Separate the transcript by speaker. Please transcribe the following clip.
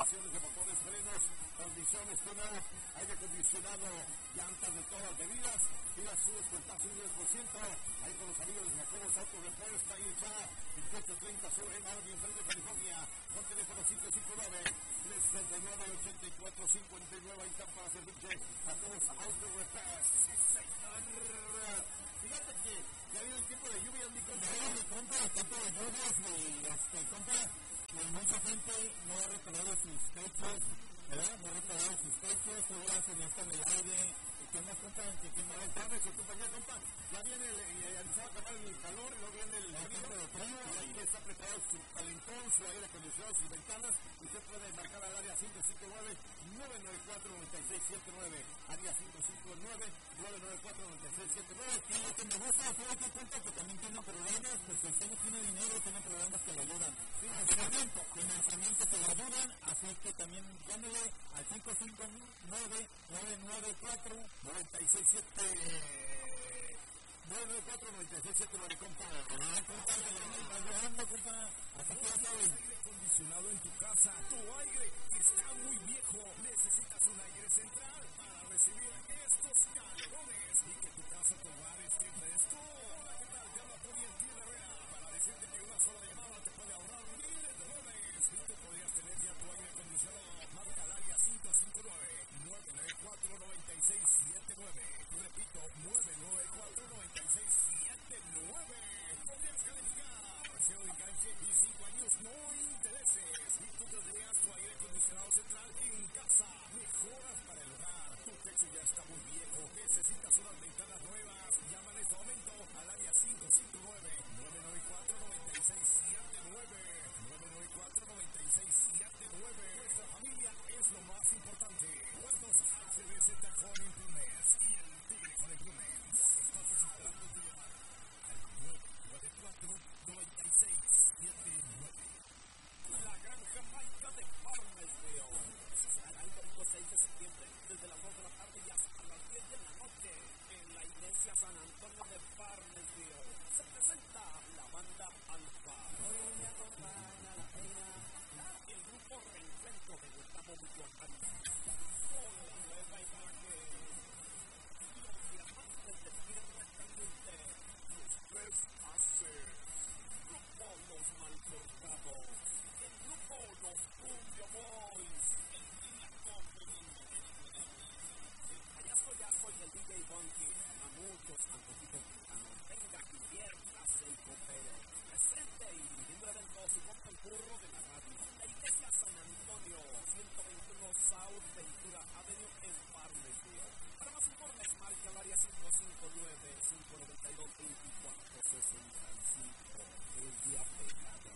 Speaker 1: reparaciones de motores, frenos, transmisiones, tuneos, aire acondicionado, llantas de todas las medidas, y las subes con tasa de 10%, ahí con los amigos de Jacobo Auto Repair, está ahí ya, 2830 sur en Avenue, en Fresno, California, con teléfono 559-339-8459, ahí están para servirte a todos Auto Repair. Fíjate que ya viene el tiempo de lluvia, Nico.
Speaker 2: El tiempo de lluvias y compra, que mucha gente no ha reparado sus techos, ¿verdad? No ha reparado sus techos, seguro se necesitan el aire. ¿Qué más compran? ¿Qué más
Speaker 1: sabes su compañía, compa? Ya viene se va a acabar el calor, luego viene el frío, y ahí está preparado su calentón, su aire acondicionado, sus ventanas. Usted puede marcar al área 559-994-9679, área 559-994-9679.
Speaker 2: Y lo que me gusta hacer aquí cuenta que también tienen programas, pues si usted no tiene dinero, tienen programas que le ayudan. Financiamiento que le ayudan, así que también llámele al 559-994-9679, compa. Así que ya saben.
Speaker 1: Aire acondicionado en tu casa, tu aire está muy viejo, necesitas un aire central para recibir estos calorones y que tu casa, tu hogar esté fresco. Hola, ¿qué tal? Te habla Tony el Tío Herrera para decirte que una sola llamada te puede ahorrar miles de dólares y tú podrías tener ya tu aire acondicionado. Marca al área 559-994-9679. Repito, 994-9679. Podrías calificar. Deseo de enganche y 5 años, no intereses. Y tú tendrías tu aire acondicionado central en casa. Mejoras para el hogar. Tu techo ya está muy viejo. Necesitas unas ventanas nuevas. Llama en este momento al área 559-994-9679. 994-9679. Nuestra familia es lo más importante. Puestos HBZ Home Improvements y el Tigre Home Improvements. Estás registrando tu llamada al 994-9679. La gran Jamaica de Farmersville. Será el domingo 6 de septiembre, desde las 2 de la tarde y hasta las 10 de la noche, en la iglesia San Antonio de Farmersville. Se presenta la banda Alfa. Hoy me acompaña la pena. El grupo Reencuentro de Gustavo Michoacán. Con la nueva imagen. Los diamantes de tierra caliente. Los tres Masters. Grupo Los Malportados. El grupo Los Cumbia Boys. El Pilato Femenino. El payaso Yaso y el DJ Bunky. A muchos antojitos mexicanos. Venga que viertas el copero. Presente y dirigiendo el evento su compa el burro de la radio. La iglesia San Antonio, 121 South Ventura Avenue en Farmersville. Para más informes, marca el área 559-592-2465. El viaje